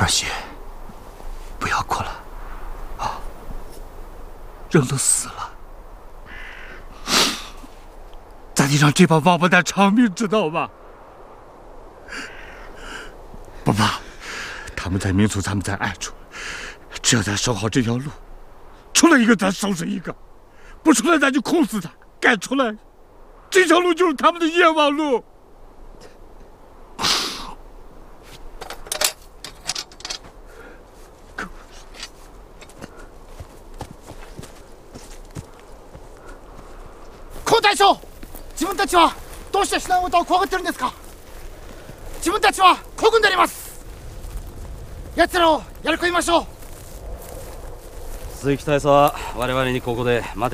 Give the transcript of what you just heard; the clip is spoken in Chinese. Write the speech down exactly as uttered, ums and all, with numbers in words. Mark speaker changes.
Speaker 1: 二喜，不要哭了，啊，人都死了，咱得让这帮王八蛋偿命，知道吗？不怕，他们在明处，咱们在暗处，只要咱守好这条路，出来一个咱收拾一个，不出来咱就控死他，敢出来，这条路就是他们的阎王路。
Speaker 2: 孔大将、自分たちはどうして避難を怖がってるんですか。自分たちは孤軍であります。奴らをやり込みましょう。
Speaker 3: 鈴木大佐は我々にここで待て